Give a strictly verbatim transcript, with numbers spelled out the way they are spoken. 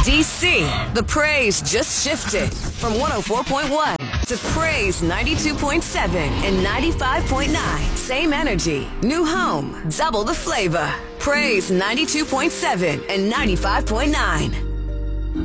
D C, the praise just shifted from one oh four point one to Praise ninety-two point seven and ninety-five point nine. Same energy, new home, double the flavor. Praise ninety-two point seven and ninety-five point nine.